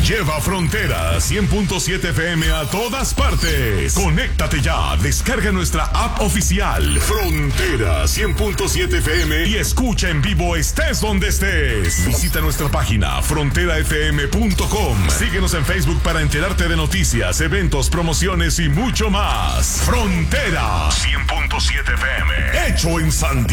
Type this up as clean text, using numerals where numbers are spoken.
Lleva Frontera 100.7 FM a todas partes. Conéctate ya, descarga nuestra app oficial Frontera 100.7 FM y escucha en vivo estés donde estés. Visita nuestra página fronterafm.com. Síguenos en Facebook para enterarte de noticias, eventos, promociones y mucho más. Frontera 100.7 FM, hecho en San